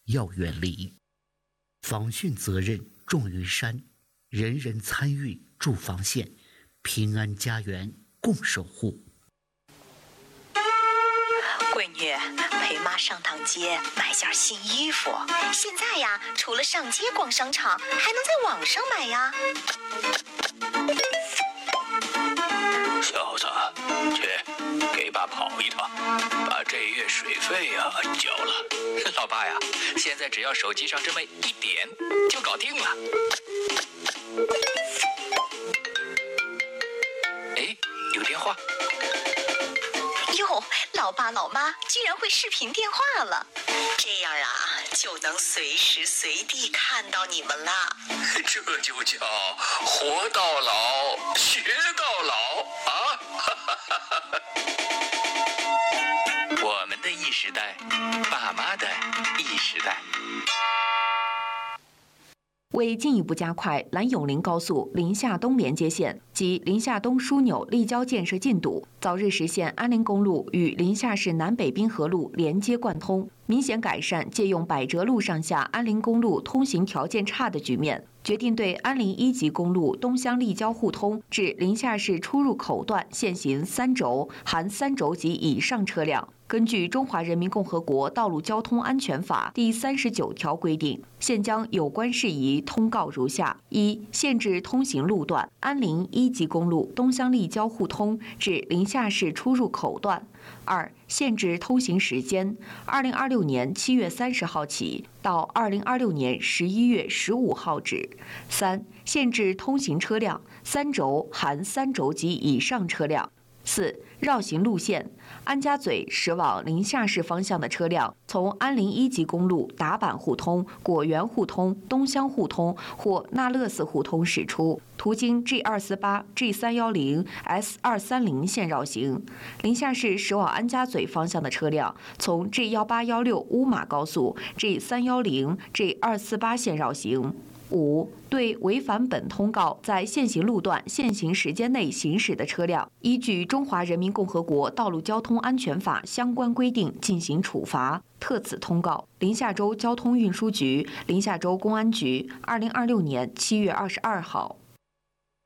要远离。防汛责任重于山，人人参与筑防线，平安家园共守护。 闺女，陪妈上趟街买件新衣服。现在呀，除了上街逛商场，还能在网上买呀。 小子，去给爸跑一趟，把这月水费呀交了。 老爸呀，现在只要手机上这么一点就搞定了。哎，有电话。 哟，老爸老妈居然会视频电话了，这样啊就能随时随地看到你们了。 这就叫活到老学到老啊！ 我们的 E 时代，爸妈的 E 时代。 为进一步加快兰永林高速临夏东连接线及临夏东枢纽立交建设进度，早日实现安林公路与临夏市南北滨河路连接贯通，明显改善借用百折路上下安林公路通行条件差的局面，决定对安林1级公路东乡立交互通至临夏市出入口段限行3轴含3轴及以上车辆。根据《中华人民共和国道路交通安全法》第39条规定，现将有关事宜通告如下：一、限制通行路段：安林1级公路东乡立交互通至临夏市出入口段；二、限制通行时间：2026年7月30号起到2026年11月15号止；三、限制通行车辆：3轴含3轴及以上车辆。四、绕行路线：安家嘴驶往临夏市方向的车辆，从安林1级公路达坂互通、果园互通、东乡互通或那勒斯互通驶出，途经 G248、G310、S230 线绕行。临夏市驶往安家嘴方向的车辆，从 G1816 乌马高速、G310、G248 线绕行。五、对违反本通告在现行路段限行时间内行驶的车辆，依据《中华人民共和国道路交通安全法》相关规定进行处罚。特此通告：临夏州交通运输局、临夏州公安局，2026年7月22号。